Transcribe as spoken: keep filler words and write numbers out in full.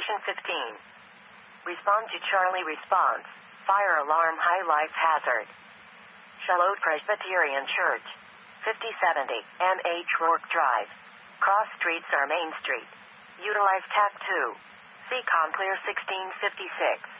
Station fifteen. Respond to Charlie response. Fire alarm high life hazard. Shiloh Presbyterian Church. fifty seventy M H Rourke Drive. Cross streets are Main Street. Utilize T A C two. See ComClear sixteen fifty-six.